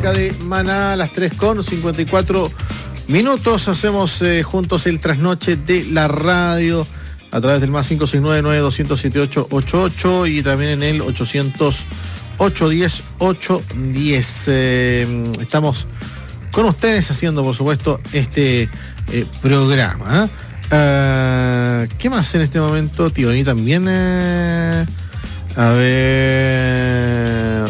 música de Maná a las 3:54 minutos. Hacemos juntos el trasnoche de la radio a través del más 569-9207-888 y también en el 800-810-810. Estamos con ustedes haciendo, por supuesto, este programa. ¿Qué más en este momento, tío? A mí también... a ver...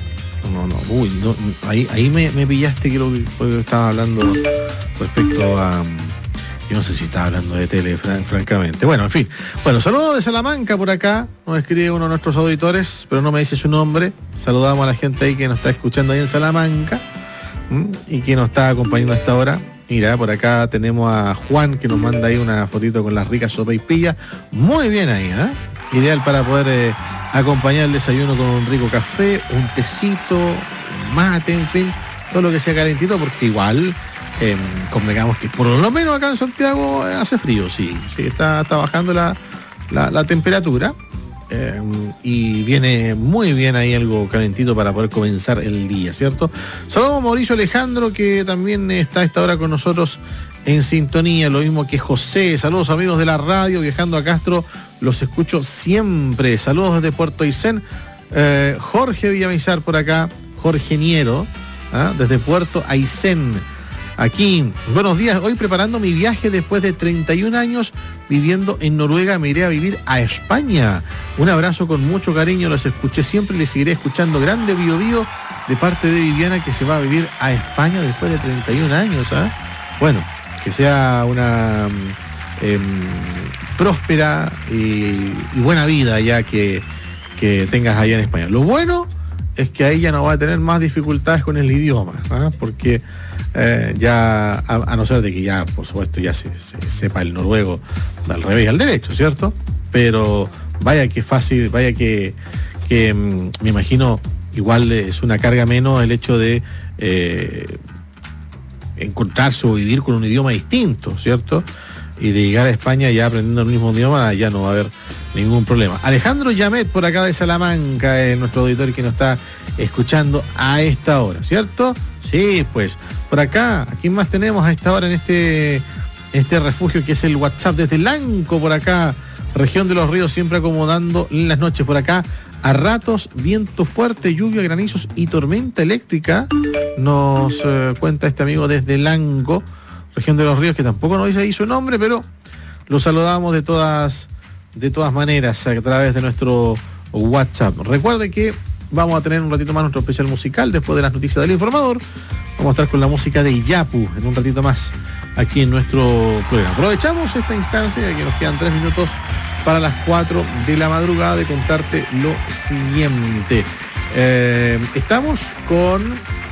ahí me pillaste que lo que estaba hablando respecto a... Yo no sé si estaba hablando de tele, francamente. Bueno, en fin. Bueno, saludos de Salamanca por acá. Nos escribe uno de nuestros auditores, pero no me dice su nombre. Saludamos a la gente ahí que nos está escuchando ahí en Salamanca y que nos está acompañando hasta ahora. Mira, por acá tenemos a Juan que nos manda ahí una fotito con las ricas sopaipillas. Muy bien ahí, ¿eh? Ideal para poder acompañar el desayuno con un rico café, un tecito, un mate, en fin, todo lo que sea calentito, porque igual convengamos que por lo menos acá en Santiago hace frío, sí está bajando la temperatura y viene muy bien ahí algo calentito para poder comenzar el día, ¿cierto? Saludos a Mauricio Alejandro, que también está a esta hora con nosotros en sintonía, lo mismo que José. Saludos amigos de la radio, viajando a Castro, los escucho siempre. Saludos desde Puerto Aysén. Jorge Villamizar por acá, Jorge Niero, desde Puerto Aysén. Aquí, buenos días, hoy preparando mi viaje después de 31 años viviendo en Noruega, me iré a vivir a España. Un abrazo con mucho cariño, los escuché siempre y les seguiré escuchando. Grande Bio Bio de parte de Viviana, que se va a vivir a España después de 31 años. Bueno, que sea una próspera y buena vida ya que tengas allá en España. Lo bueno es que ahí ya no va a tener más dificultades con el idioma, porque ya, a no ser de que ya, por supuesto, ya se sepa el noruego al revés y al derecho, ¿cierto? Pero vaya que fácil, vaya que me imagino, igual es una carga menos el hecho de encontrarse o vivir con un idioma distinto, ¿cierto? Y de llegar a España ya aprendiendo el mismo idioma, ya no va a haber ningún problema. Alejandro Yamet, por acá de Salamanca, nuestro auditor que nos está escuchando a esta hora, ¿cierto? Sí, pues, por acá, ¿a quién más tenemos a esta hora en este refugio que es el WhatsApp desde Lanco, por acá, región de los ríos, siempre acomodando en las noches por acá? A ratos, viento fuerte, lluvia, granizos y tormenta eléctrica, nos cuenta este amigo desde Lanco, región de los ríos, que tampoco nos dice ahí su nombre, pero lo saludamos de todas maneras a través de nuestro WhatsApp. Recuerde que vamos a tener un ratito más nuestro especial musical después de las noticias del informador. Vamos a estar con la música de Iyapu en un ratito más aquí en nuestro programa. Aprovechamos esta instancia de que nos quedan 3 minutos para las 4 de la madrugada de contarte lo siguiente. Estamos con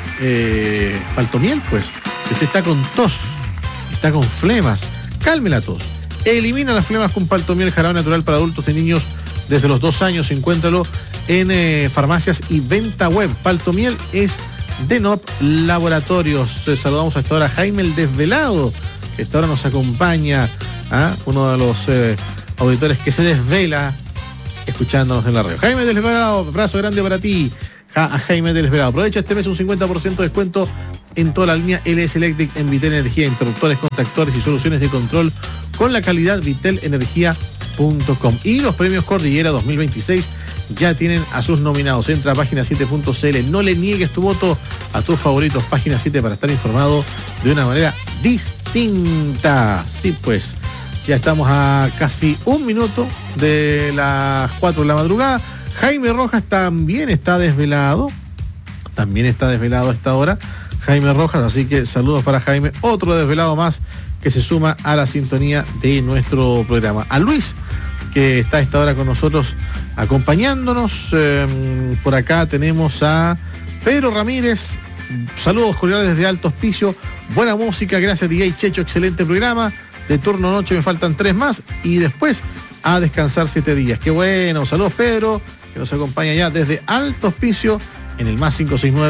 Paltomiel, pues. Si usted está con tos, está con flemas, calme la tos. Elimina las flemas con Paltomiel, jarabe natural para adultos y niños desde los 2 años. Encuéntralo en farmacias y venta web. Paltomiel es de NOP Laboratorios. Saludamos hasta ahora a Jaime el Desvelado, que hasta ahora nos acompaña, uno de los auditores que se desvela escuchándonos en la radio. Jaime del Desvelado, abrazo grande para ti. A Jaime del Desvelado. Aprovecha este mes un 50% de descuento en toda la línea LS Electric en Vitel Energía, interruptores, contactores y soluciones de control con la calidad vitelenergia.com. Y los premios Cordillera 2026 ya tienen a sus nominados. Entra a página7.cl, no le niegues tu voto a tus favoritos. Página 7 para estar informado de una manera distinta. Sí, pues, ya estamos a casi 1 minuto de las 4 de la madrugada. Jaime Rojas también está desvelado a esta hora, Jaime Rojas, así que saludos para Jaime, otro desvelado más que se suma a la sintonía de nuestro programa. A Luis, que está a esta hora con nosotros acompañándonos, por acá tenemos a Pedro Ramírez, saludos cordiales desde Alto Hospicio, buena música, gracias DJ Checho, excelente programa, de turno noche me faltan 3 más y después a descansar 7 días. Qué bueno, saludos Pedro, que nos acompaña ya desde Alto Hospicio en el más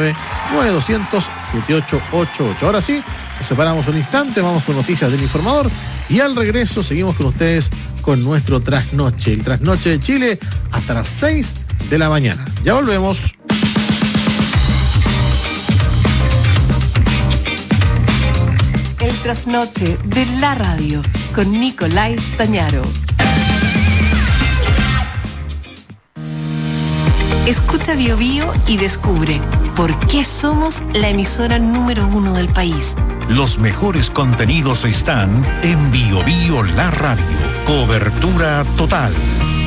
569-9200-7888. Ahora sí, nos separamos un instante, vamos con noticias del informador y al regreso seguimos con ustedes con nuestro trasnoche, el trasnoche de Chile hasta las 6 de la mañana. Ya volvemos. trasnoche de la radio con Nicolás Tañaro. Escucha Bio Bio y descubre por qué somos la emisora número 1 del país. Los mejores contenidos están en Bio Bio La Radio. Cobertura total.